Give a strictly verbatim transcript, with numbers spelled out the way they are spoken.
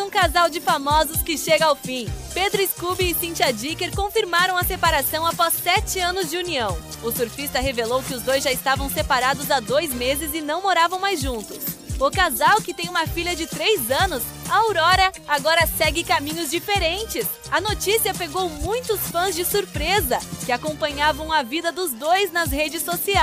um casal de famosos que chega ao fim. Pedro Scooby e Cynthia Dicker confirmaram a separação após sete anos de união. O surfista revelou que os dois já estavam separados há dois meses e não moravam mais juntos. O casal, que tem uma filha de três anos, a Aurora, agora segue caminhos diferentes. A notícia pegou muitos fãs de surpresa, que acompanhavam a vida dos dois nas redes sociais.